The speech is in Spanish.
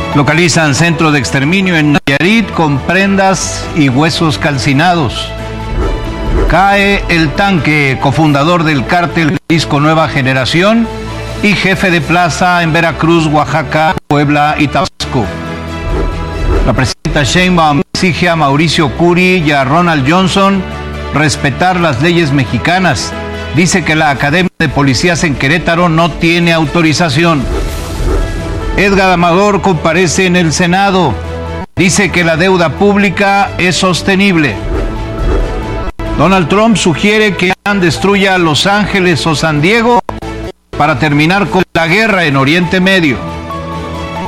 Localizan centro de exterminio en Nayarit con prendas y huesos calcinados. Cae el Tanque, cofundador del cártel Jalisco Nueva Generación y jefe de plaza en Veracruz, Oaxaca, Puebla y Tabasco. La presidenta Sheinbaum exige a Mauricio Curi y a Ronald Johnson respetar las leyes mexicanas. Dice que la Academia de Policías en Querétaro no tiene autorización. Edgar Amador comparece en el Senado. Dice que la deuda pública es sostenible. Donald Trump sugiere que Irán destruya Los Ángeles o San Diego para terminar con la guerra en Oriente Medio.